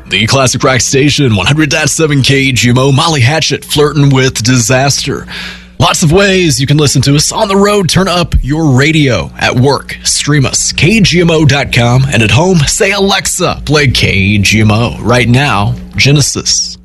The Classic Rock Station, 100.7 KGMO, Molly Hatchet, Flirting with Disaster. Lots of ways you can listen to us. On the road, turn up your radio. At work, stream us, kgmo.com. And at home, say, Alexa, play KGMO. Right now, Genesis.